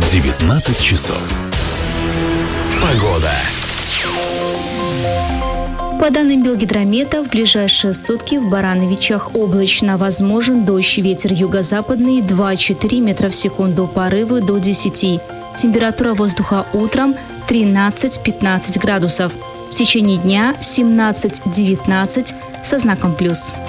19 часов. Погода. По данным Белгидромета, в ближайшие сутки в Барановичах облачно. Возможен дождь, ветер юго-западный 2-4 метра в секунду, порывы до 10. Температура воздуха утром 13-15 градусов. В течение дня 17-19 со знаком плюс.